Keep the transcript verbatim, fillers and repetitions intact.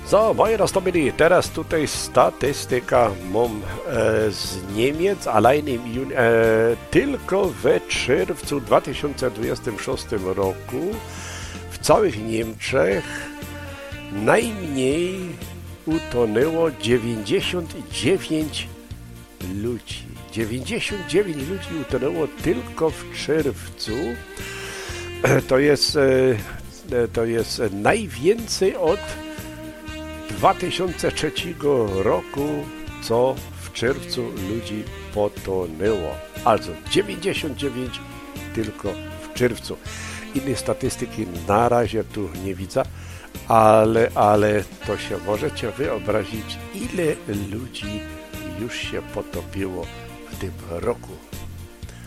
So, moi roztomili, teraz tutaj statystyka mam e, z Niemiec, allein im Juni, e, tylko we czerwcu dwa tysiące dwudziestym szóstym roku w całych Niemczech najmniej utonęło dziewięćdziesiąt dziewięć ludzi. dziewięćdziesiąt dziewięć ludzi utonęło tylko w czerwcu. To jest, e, to jest najwięcej od dwa tysiące trzeciego roku, co w czerwcu ludzi potonęło. Also dziewięćdziesiąt dziewięć tylko w czerwcu. Innej statystyki na razie tu nie widzę, ale, ale to się możecie wyobrazić, ile ludzi już się potopiło w tym roku.